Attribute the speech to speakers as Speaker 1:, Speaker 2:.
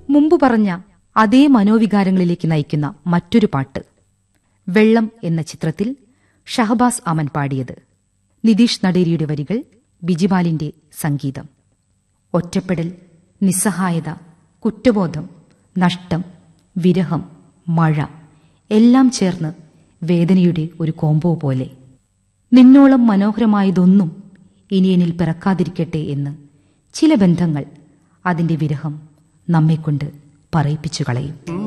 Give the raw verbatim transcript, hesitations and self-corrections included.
Speaker 1: മുമ്പ് പറഞ്ഞ അതേ മനോവികാരങ്ങളിലേക്ക് നയിക്കുന്ന മറ്റൊരു പാട്ട്. വെള്ളം എന്ന ചിത്രത്തിൽ ഷഹബാസ് അമൻ പാടിയത്. നിതീഷ് നടേരിയുടെ വരികൾ, ബിജിപാലിന്റെ സംഗീതം. ഒറ്റപ്പെടൽ, നിസ്സഹായത, കുറ്റബോധം, നഷ്ടം, വിരഹം, മഴ എല്ലാം ചേർന്ന് വേദനയുടെ ഒരു കോംബോ പോലെ. നിന്നോളം മനോഹരമായതൊന്നും ഇനി എന്നിൽ പിറക്കാതിരിക്കട്ടെ എന്ന് ചില ബന്ധങ്ങൾ അതിന്റെ വിരഹം നമ്മെക്കൊണ്ട് പറയിപ്പിച്ചു കളയും.